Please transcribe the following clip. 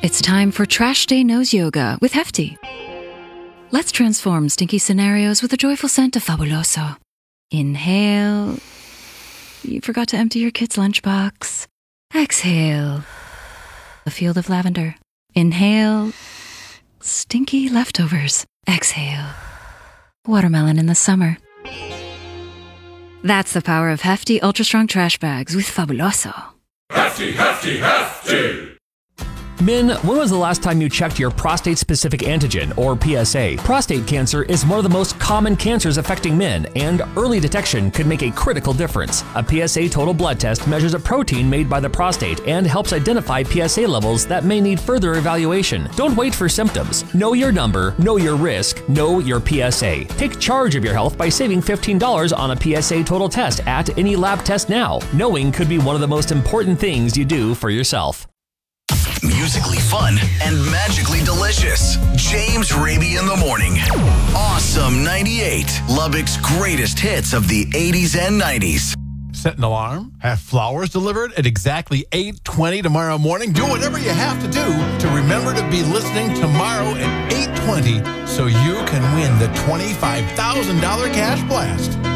It's time for Trash Day Nose Yoga with Hefty. Let's transform stinky scenarios with a joyful scent of Fabuloso. Inhale. You forgot to empty your kid's lunchbox. Exhale. A field of lavender. Inhale. Stinky leftovers. Exhale. Watermelon in the summer. That's the power of Hefty Ultra Strong Trash Bags with Fabuloso. Hefty, hefty, hefty! Men, when was the last time you checked your prostate-specific antigen, or PSA? Prostate cancer is one of the most common cancers affecting men, and early detection could make a critical difference. A PSA total blood test measures a protein made by the prostate and helps identify PSA levels that may need further evaluation. Don't wait for symptoms. Know your number, know your risk, know your PSA. Take charge of your health by saving $15 on a PSA total test at any lab test now. Knowing could be one of the most important things you do for yourself. Musically fun and magically delicious. James Raby in the morning. Awesome 98. Lubbock's greatest hits of the 80s and 90s. Set an alarm. Have flowers delivered at exactly 8:20 tomorrow morning. Do whatever you have to do to remember to be listening tomorrow at 8:20 so you can win the $25,000 cash blast.